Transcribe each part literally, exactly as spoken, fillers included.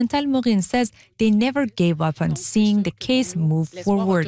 Chantal Morin says they never gave up on seeing the case move forward.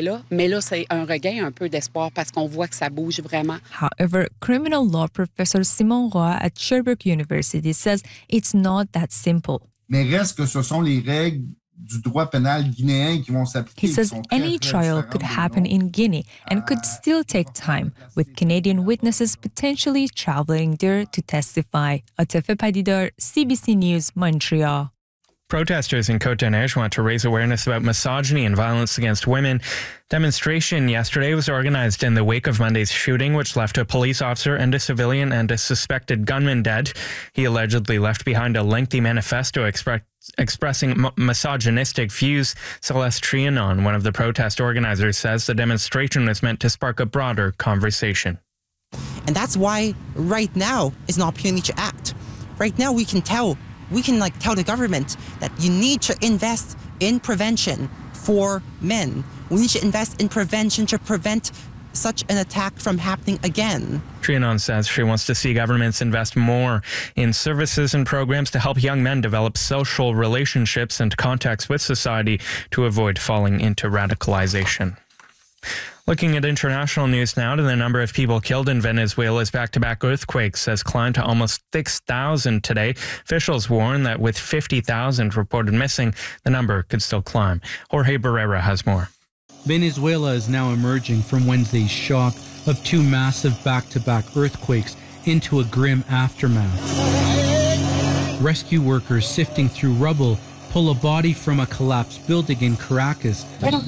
However, criminal law professor Simon Roy at Sherbrooke University says it's not that simple. Mais reste que ce sont les règles du droit pénal guinéen qui vont s'appliquer. He says any trial could happen in Guinea and could still take time, with Canadian witnesses potentially traveling there to testify. Atefe Padidar, C B C News, Montreal. Protesters in Côte-d'Ivoire want to raise awareness about misogyny and violence against women. Demonstration yesterday was organized in the wake of Monday's shooting, which left a police officer and a civilian and a suspected gunman dead. He allegedly left behind a lengthy manifesto expre- expressing m- misogynistic views. Celeste Trianon, one of the protest organizers, says the demonstration was meant to spark a broader conversation. And that's why right now is an opportunity to act. Right now we can tell We can like tell the government that you need to invest in prevention for men. We need to invest in prevention to prevent such an attack from happening again. Trianon says she wants to see governments invest more in services and programs to help young men develop social relationships and contacts with society to avoid falling into radicalization. Looking at international news now, the number of people killed in Venezuela's back-to-back earthquakes has climbed to almost six thousand today. Officials warn that with fifty thousand reported missing, the number could still climb. Jorge Barrera has more. Venezuela is now emerging from Wednesday's shock of two massive back-to-back earthquakes into a grim aftermath. Rescue workers sifting through rubble pull a body from a collapsed building in Caracas.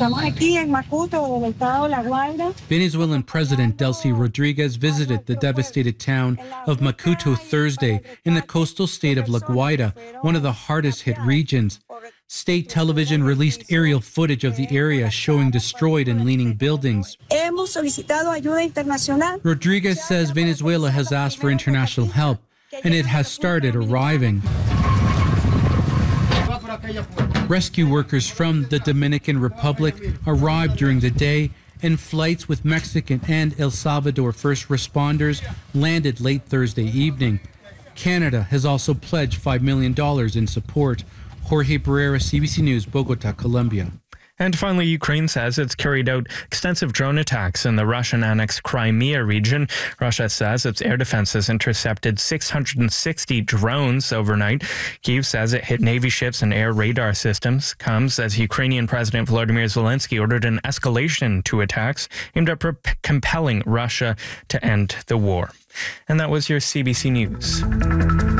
Venezuelan President Delcy Rodriguez visited the devastated town of Macuto Thursday in the coastal state of La Guaira, one of the hardest hit regions. State television released aerial footage of the area showing destroyed and leaning buildings. Rodriguez says Venezuela has asked for international help, and it has started arriving. Rescue workers from the Dominican Republic arrived during the day, and flights with Mexican and El Salvador first responders landed late Thursday evening. Canada has also pledged five million dollars in support. Jorge Barrera, C B C News, Bogota, Colombia. And finally, Ukraine says it's carried out extensive drone attacks in the Russian-annexed Crimea region. Russia says its air defenses intercepted six hundred sixty drones overnight. Kyiv says it hit Navy ships and air radar systems. Comes as Ukrainian President Volodymyr Zelensky ordered an escalation to attacks aimed at pro- compelling Russia to end the war. And that was your C B C News.